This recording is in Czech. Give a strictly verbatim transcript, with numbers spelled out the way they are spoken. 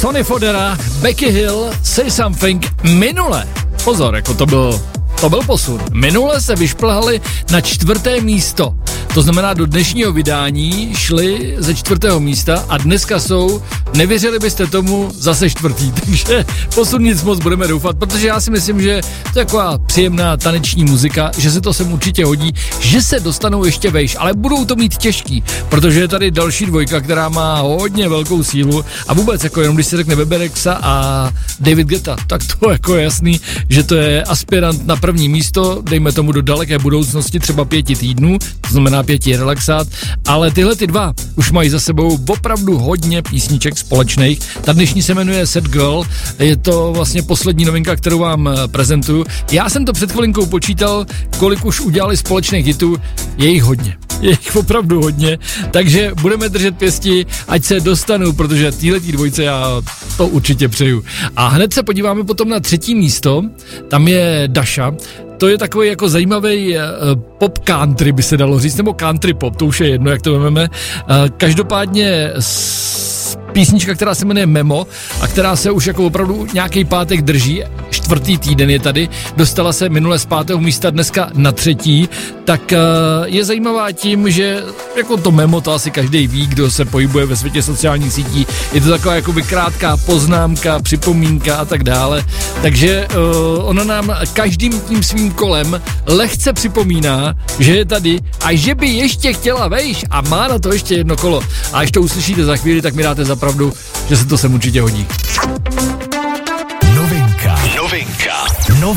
Sonny Fodera, Becky Hill, Say Something. Minule, pozor, jako to byl, to byl posun. Minule se vyšplhali na čtvrté místo. To znamená, do dnešního vydání šli ze čtvrtého místa a dneska jsou, nevěřili byste tomu, zase čtvrtý. Takže posun nic moc budeme doufat, protože já si myslím, že to je taková příjemná taneční muzika, že se to sem určitě hodí, že se dostanou ještě vejš, ale budou to mít těžký, protože je tady další dvojka, která má hodně velkou sílu a vůbec jako jenom když se řekne Bebe Rexha a David Guetta, tak to jako je jasný, že to je aspirant na první místo, dejme tomu do daleké budoucnosti, třeba pěti týdnů, to znamená pěti relaxát, ale tyhle ty dva už mají za sebou opravdu hodně písniček společných. Ta dnešní se jmenuje Sad Girl, je to vlastně poslední novinka, kterou vám prezentuju. Já jsem to před chvilinkou počítal, kolik už udělali společných hitů, je jich hodně. Je jich opravdu hodně, takže budeme držet pěsti, ať se dostanou, protože týhletý dvojce já to určitě přeju. A hned se podíváme potom na třetí místo, tam je Dasha. To je takový jako zajímavý uh, pop country, by se dalo říct, nebo country pop, to už je jedno, jak to vezmeme. Uh, každopádně s, písnička, která se jmenuje Memo a která se už jako opravdu nějaký pátek drží, čtvrtý týden je tady, dostala se minule z pátého místa, dneska na třetí, tak uh, je zajímavá tím, že jako to Memo, to asi každý ví, kdo se pohybuje ve světě sociálních sítí, je to taková jakoby krátká poznámka, připomínka a tak dále, takže uh, ona nám každým tím svým kolem lehce připomíná, že je tady a že by ještě chtěla vejš a má na to ještě jedno kolo. A až to uslyšíte za chvíli, tak mi dáte za pravdu, že se to sem určitě hodí.